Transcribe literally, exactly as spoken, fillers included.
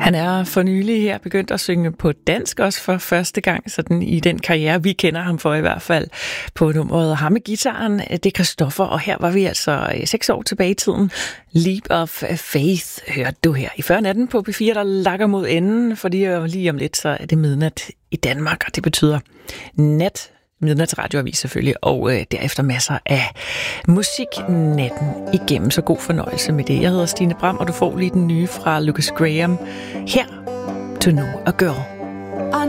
Han er for nylig her begyndt at synge på dansk, også for første gang sådan i den karriere, vi kender ham for i hvert fald, på nummeret Ham med gitaren. Det er Christoffer, og her var vi altså seks år tilbage i tiden. Leap of Faith hørte du her i fyrre natten på P fire, der lakker mod enden, fordi lige om lidt, så er det midnat i Danmark, og det betyder nat. Midnatsradioavis selvfølgelig, og øh, derefter masser af musik natten igennem. Så god fornøjelse med det. Jeg hedder Stine Bram, og du får lige den nye fra Lucas Graham. Her, To Know a Girl.